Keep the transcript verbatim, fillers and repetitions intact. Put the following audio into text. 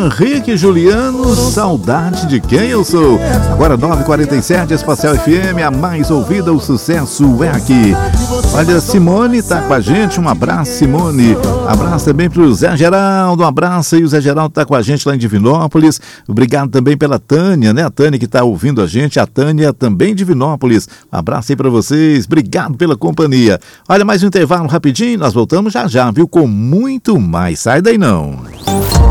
Henrique Juliano, saudade de quem eu sou. Agora nove e quarenta e sete, Espacial F M, a mais ouvida, o sucesso é aqui. Olha, Simone tá com a gente, um abraço, Simone. Abraço também pro Zé Geraldo, um abraço aí, o Zé Geraldo tá com a gente lá em Divinópolis. Obrigado também pela Tânia, né? A Tânia que tá ouvindo a gente, a Tânia também de Divinópolis. Um abraço aí pra vocês, obrigado pela companhia. Olha, mais um intervalo rapidinho, nós voltamos já já, viu? Com muito mais, sai daí não.